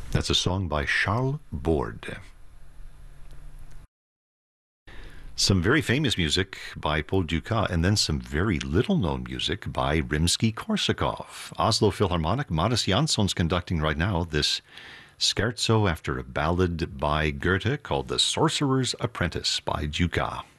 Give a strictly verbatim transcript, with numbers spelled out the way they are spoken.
That's a song by Charles Borde. Some very famous music by Paul Dukas, and then some very little-known music by Rimsky-Korsakov. Oslo Philharmonic, Modest Jansson's conducting right now this scherzo after a ballad by Goethe called The Sorcerer's Apprentice by Dukas.